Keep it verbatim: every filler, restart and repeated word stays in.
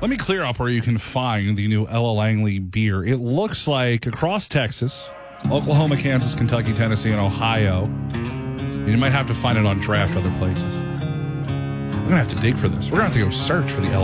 Let me clear up where you can find the new Ella Langley beer. It looks like across Texas, Oklahoma, Kansas, Kentucky, Tennessee, and Ohio. You might have to find it on draft other places. We're going to have to dig for this. We're going to have to go search for the Ella